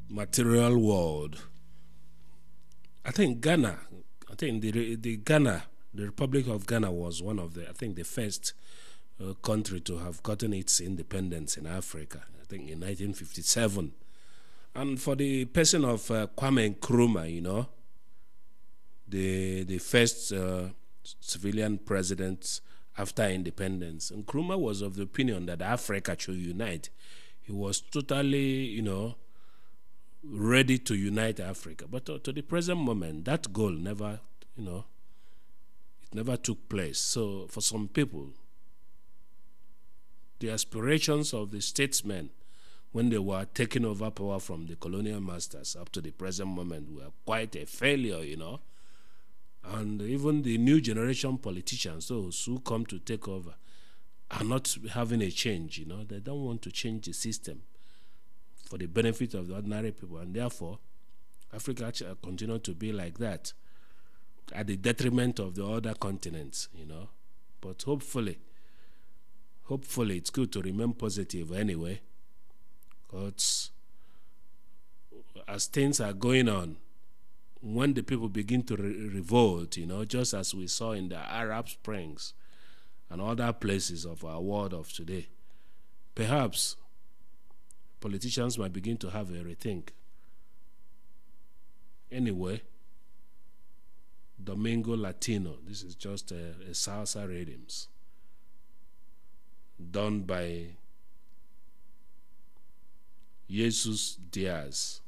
material world, I think Ghana, the Ghana, the Republic of Ghana was one of the first country to have gotten its independence in Africa, I think in 1957. And for the person of Kwame Nkrumah, the first civilian president after independence, Nkrumah was of the opinion that Africa should unite. He was totally, ready to unite Africa. But to the present moment, that goal never, it never took place. So for some people, the aspirations of the statesmen when they were taking over power from the colonial masters up to the present moment were quite a failure, And even the new generation politicians, those who come to take over, are not having a change, They don't want to change the system for the benefit of the ordinary people. And therefore, Africa continue to be like that at the detriment of the other continents, But hopefully it's good to remain positive anyway. Because as things are going on, when the people begin to revolt, just as we saw in the Arab Springs and other places of our world of today, perhaps politicians might begin to have a rethink. Anyway, Domingo Latino, this is just a salsa rhythms done by Jesus Diaz.